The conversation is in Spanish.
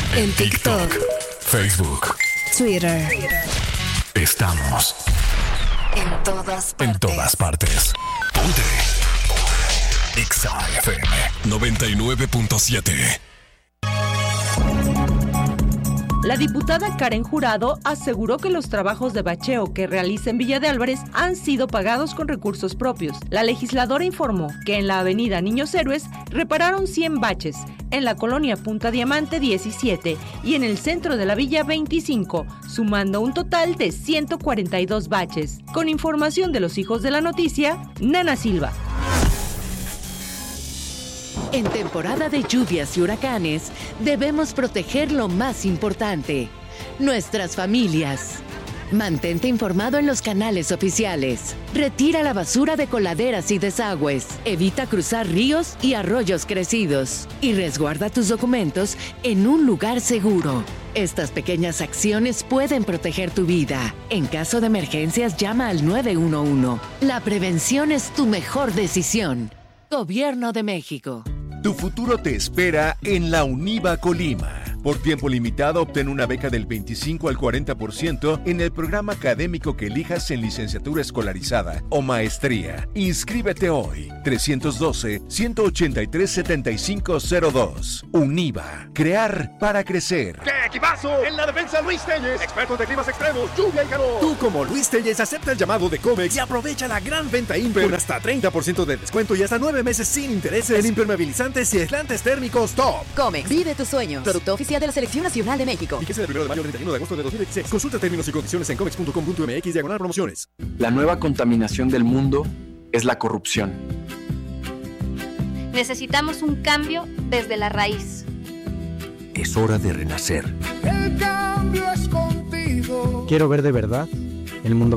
En TikTok, Facebook, Twitter. Estamos En todas partes. en todas partes. Ponte Exa FM 99.7. La diputada Karen Jurado aseguró que los trabajos de bacheo que realiza en Villa de Álvarez han sido pagados con recursos propios. La legisladora informó que en la avenida Niños Héroes repararon 100 baches, en la colonia Punta Diamante 17 y en el centro de la villa 25, sumando un total de 142 baches. Con información de los hijos de la noticia, Nana Silva. En temporada de lluvias y huracanes, debemos proteger lo más importante, nuestras familias. Mantente informado en los canales oficiales. Retira la basura de coladeras y desagües. Evita cruzar ríos y arroyos crecidos. Y resguarda tus documentos en un lugar seguro. Estas pequeñas acciones pueden proteger tu vida. En caso de emergencias, llama al 911. La prevención es tu mejor decisión. Gobierno de México. Tu futuro te espera en la UNIVA Colima. Por tiempo limitado, obtén una beca del 25 al 40% en el programa académico que elijas en licenciatura escolarizada o maestría. Inscríbete hoy. 312-183-7502. UNIVA. Crear para crecer. ¡Qué equipazo! En la defensa, Luis Telles, expertos de climas extremos, lluvia y calor. Tú, como Luis Telles, acepta el llamado de Comex y aprovecha la gran venta Imper con hasta 30% de descuento y hasta 9 meses sin intereses en impermeabilizantes y aislantes térmicos top. Comex, vive tus sueños. Producto oficial de la Selección Nacional de México. Fíjese del 1 de mayo al 31 de agosto de 2016. Consulta términos y condiciones en comex.com.mx/promociones. La nueva contaminación del mundo es la corrupción. Necesitamos un cambio desde la raíz. Es hora de renacer. El cambio es contigo. Quiero ver de verdad el mundo